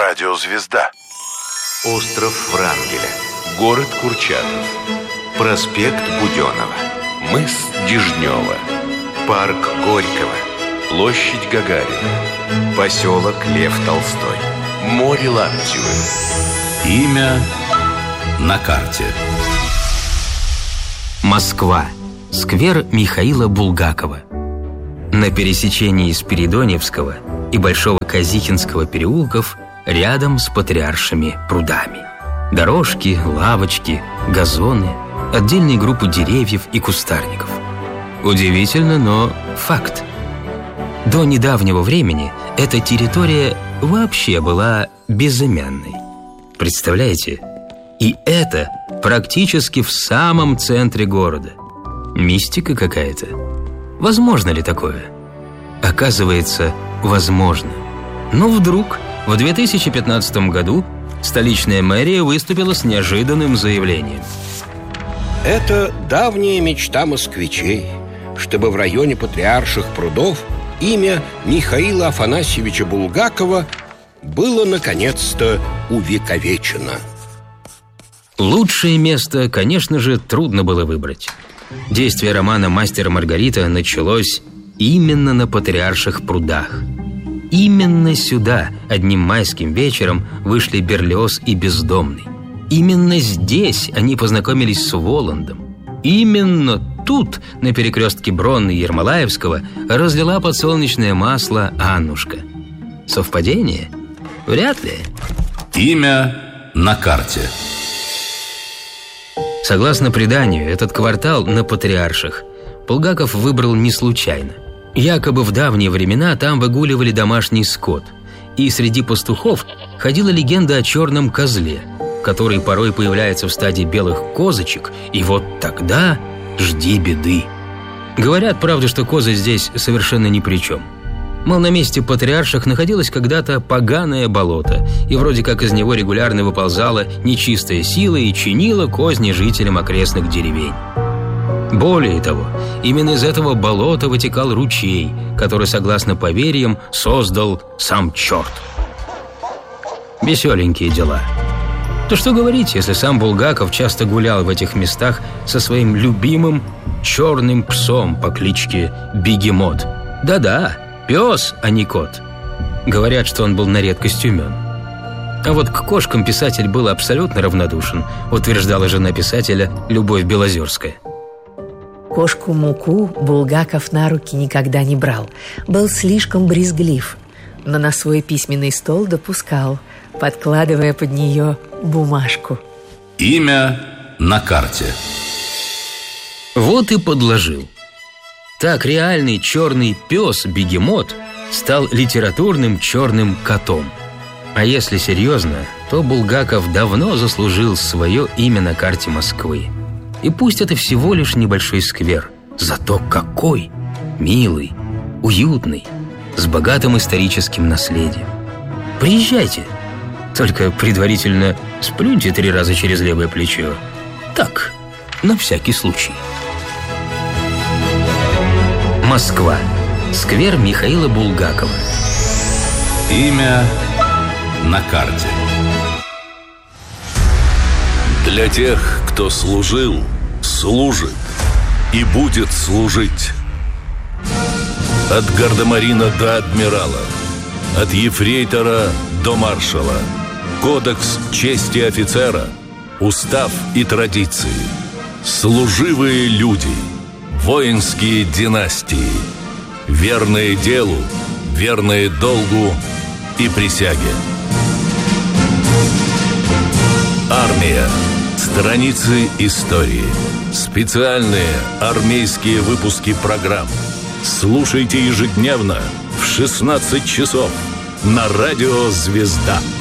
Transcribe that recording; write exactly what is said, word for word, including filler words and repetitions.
Радио «Звезда». Остров Врангеля. Город Курчатов. Проспект Буденова. Мыс Дежнева. Парк Горького. Площадь Гагарина. Поселок Лев Толстой. Море Лаптевы. Имя на карте. Москва. Сквер Михаила Булгакова. На пересечении Спиридоневского и Большого Казихинского переулков, рядом с Патриаршими прудами. Дорожки, лавочки, газоны, отдельные группы деревьев и кустарников. Удивительно, но факт. До недавнего времени эта территория вообще была безымянной. Представляете? И это практически в самом центре города. Мистика какая-то. Возможно ли такое? Оказывается, возможно. Но вдруг в две тысячи пятнадцатом году столичная мэрия выступила с неожиданным заявлением. Это давняя мечта москвичей, чтобы в районе Патриарших прудов имя Михаила Афанасьевича Булгакова было наконец-то увековечено. Лучшее место, конечно же, трудно было выбрать. Действие романа «Мастер и Маргарита» началось именно на Патриарших прудах. Именно сюда одним майским вечером вышли Берлиоз и Бездомный. Именно здесь они познакомились с Воландом. Именно тут, на перекрестке Бронны и Ермолаевского, разлила подсолнечное масло Аннушка. Совпадение? Вряд ли. Имя на карте. Согласно преданию, этот квартал на Патриарших Булгаков выбрал не случайно. Якобы в давние времена там выгуливали домашний скот, и среди пастухов ходила легенда о черном козле, который порой появляется в стаде белых козочек, и вот тогда жди беды. Говорят, правда, что козы здесь совершенно ни при чем. Мол, на месте Патриарших находилось когда-то поганое болото, и вроде как из него регулярно выползала нечистая сила и чинила козни жителям окрестных деревень. Более того, именно из этого болота вытекал ручей, который, согласно поверьям, создал сам черт. Веселенькие дела. Да что говорить, если сам Булгаков часто гулял в этих местах со своим любимым черным псом по кличке Бегемот. Да-да, пес, а не кот. Говорят, что он был на редкость умен. А вот к кошкам писатель был абсолютно равнодушен, утверждала жена писателя Любовь Белозерская. Кошку Муку Булгаков на руки никогда не брал. Был слишком брезглив, но на свой письменный стол допускал, подкладывая под нее бумажку. Имя на карте. Вот и подложил. Так реальный черный пес Бегемот стал литературным черным котом. А если серьезно, то Булгаков давно заслужил свое имя на карте Москвы. И пусть это всего лишь небольшой сквер, зато какой! Милый, уютный, с богатым историческим наследием. Приезжайте, только предварительно сплюньте три раза через левое плечо. Так, на всякий случай. Москва. Сквер Михаила Булгакова. Имя на карте. Для тех, кто служил, служит и будет служить. От гардемарина до адмирала, от ефрейтора до маршала. Кодекс чести офицера, устав и традиции. Служивые люди, воинские династии, верные делу, верные долгу и присяге. Армия. Страницы истории. Специальные армейские выпуски программ. Слушайте ежедневно в шестнадцать часов на радио «Звезда».